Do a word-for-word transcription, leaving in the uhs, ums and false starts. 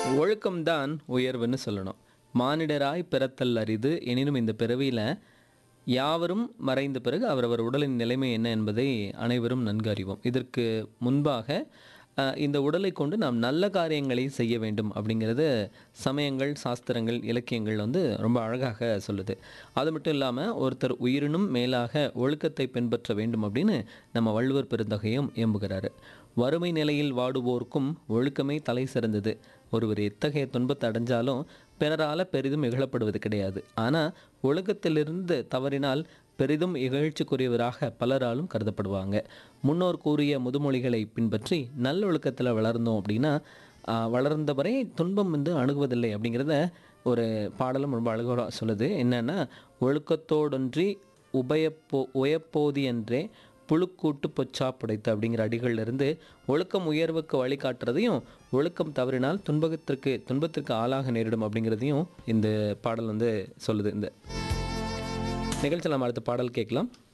ஒழுக்கம்தான் உயர்வுன்னு சொல்லணும். மானிடராய் பிறத்தல் அரிது எனினும் இந்த பிறவியில யாவரும் மறைந்த பிறகு அவரவர் உடலின் நிலைமை என்ன என்பதை அனைவரும் நன்கு அறிவோம். இதற்கு முன்பாக அ, இந்த உடலை கொண்டு நாம் நல்ல காரியங்களை செய்ய வேண்டும் அப்படிங்கிறது சமயங்கள், சாஸ்திரங்கள், இலக்கியங்கள் வந்து ரொம்ப அழகாக சொல்லுது. அது மட்டும் இல்லாமல் ஒருத்தர் உயிரினும் மேலாக ஒழுக்கத்தை பின்பற்ற வேண்டும் அப்படின்னு நம்ம வள்ளுவர் பெருந்தகையும் எம்புகிறாரு. வறுமை நிலையில் வாடுவோர்க்கும் ஒழுக்கமே தலை சிறந்தது. ஒருவர் எத்தகைய துன்பத்தை அடைஞ்சாலும் பிறரால் பெரிதும் இகழப்படுவது கிடையாது. ஆனால் ஒழுக்கத்திலிருந்து தவறினால் பெரிதும் இகழ்ச்சிக்குரியவராக பலராலும் கருதப்படுவாங்க. முன்னோர் கூறிய முதுமொழிகளை பின்பற்றி நல்லொழுக்கத்தில் வளர்ந்தோம் அப்படின்னா ஆஹ், வளர்ந்த வரை துன்பம் வந்து அணுகுவதில்லை அப்படிங்கிறத ஒரு பாடலும் ரொம்ப அழகாக சொல்லுது. என்னன்னா, ஒழுக்கத்தோடொன்றி உபயப்போ உயப்போதி என்றே புழுக்கூட்டு பொச்சா புடைத்து அப்படிங்கிற அடிகளிலிருந்து ஒழுக்கம் உயர்வுக்கு வழிகாட்டுறதையும், ஒழுக்கம் தவறினால் துன்பத்திற்கு துன்பத்திற்கு ஆளாக நேரிடும் அப்படிங்கிறதையும் இந்த பாடல் வந்து சொல்லுது. இந்த நிகழ்ச்சியில் நம்ம அடுத்த பாடல் கேட்கலாம்.